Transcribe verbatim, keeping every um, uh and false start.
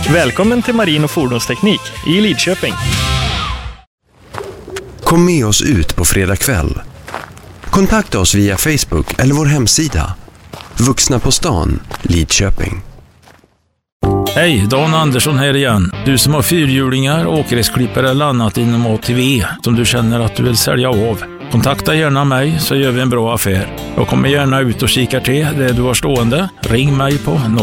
Välkommen till Marin och fordonsteknik i Lidköping. Kom med oss ut på fredag kväll. Kontakta oss via Facebook eller vår hemsida. Vuxna på stan, Lidköping. Hej, Dan Andersson här igen. Du som har fyrhjulingar, åkgräsklippare eller annat inom A T V som du känner att du vill sälja av. Kontakta gärna mig så gör vi en bra affär. Jag kommer gärna ut och kikar till det du har stående. Ring mig på